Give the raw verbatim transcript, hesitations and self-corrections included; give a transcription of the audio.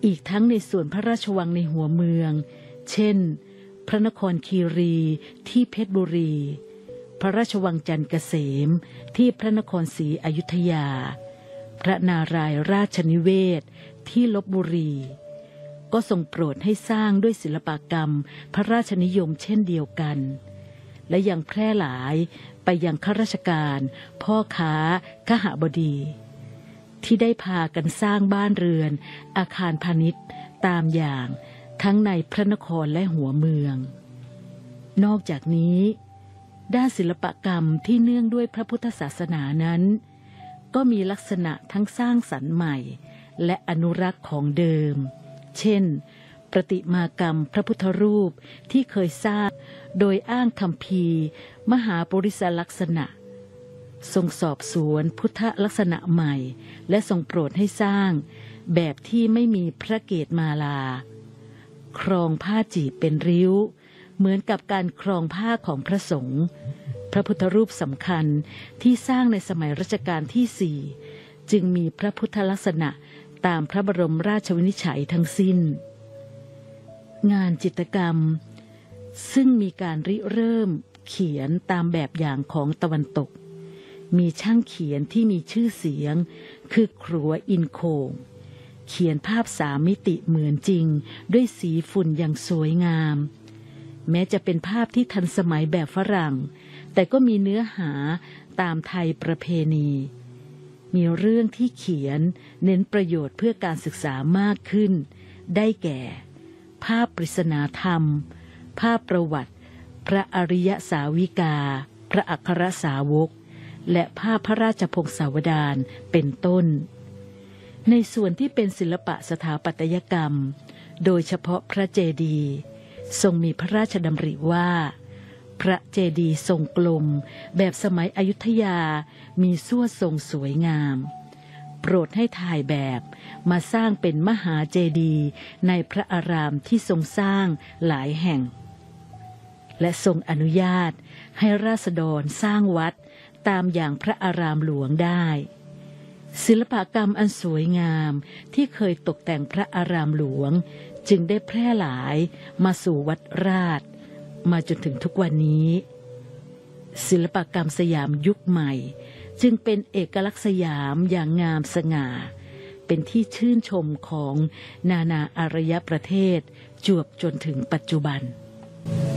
อีกทั้งในส่วนพระราชวังในหัวเมืองเช่นพระนครคีรีที่เพชรบุรีพระราชวังจันทร์เกษมที่พระนครศรีอยุธยาพระนารายณ์ราชนิเวศน์ที่ลพบุรีก็ทรงโปรดให้สร้างด้วยศิลปกรรมพระราชนิยมเช่นเดียวกันและยังแพร่หลายไปยังข้าราชการพ่อค้าคหบดีที่ได้พากันสร้างบ้านเรือนอาคารพาณิชย์ตามอย่างทั้งในพระนครและหัวเมืองนอกจากนี้ด้านศิลปกรรมที่เนื่องด้วยพระพุทธศาสนานั้นก็มีลักษณะทั้งสร้างสรรค์ใหม่และอนุรักษ์ของเดิมเช่นประติมากรรมพระพุทธรูปที่เคยสร้างโดยอ้างคัมภีร์มหาปริศลักษณะทรงสอบสวนพุทธลักษณะใหม่และทรงโปรดให้สร้างแบบที่ไม่มีพระเกศมาลาครองผ้าจีบเป็นริ้วเหมือนกับการครองผ้าของพระสงฆ์พระพุทธรูปสำคัญที่สร้างในสมัยรัชกาลที่สี่จึงมีพระพุทธลักษณะตามพระบรมราชวินิจฉัยทั้งสิ้นงานจิตรกรรมซึ่งมีการริเริ่มเขียนตามแบบอย่างของตะวันตกมีช่างเขียนที่มีชื่อเสียงคือครัวอินโคงเขียนภาพสามมิติเหมือนจริงด้วยสีฝุ่นอย่างสวยงามแม้จะเป็นภาพที่ทันสมัยแบบฝรั่งแต่ก็มีเนื้อหาตามไทยประเพณีมีเรื่องที่เขียนเน้นประโยชน์เพื่อการศึกษามากขึ้นได้แก่ภาพปริศนาธรรมภาพประวัติพระอริยสาวิกาพระอัครสาวกและภาพพระราชพงศาวดารเป็นต้นในส่วนที่เป็นศิลปะสถาปัตยกรรมโดยเฉพาะพระเจดีย์ทรงมีพระราชดำริว่าพระเจดีย์ทรงกลมแบบสมัยอยุธยามีสวดทรงสวยงามโปรดให้ถ่ายแบบมาสร้างเป็นมหาเจดีย์ในพระอารามที่ทรงสร้างหลายแห่งและทรงอนุญาตให้ราษฎรสร้างวัดตามอย่างพระอารามหลวงได้ศิลปกรรมอันสวยงามที่เคยตกแต่งพระอารามหลวงจึงได้แพร่หลายมาสู่วัดราชมาจนถึงทุกวันนี้ศิลปกรรมสยามยุคใหม่จึงเป็นเอกลักษณ์สยามอย่างงามสง่าเป็นที่ชื่นชมของนานาอารยประเทศจวบจนถึงปัจจุบัน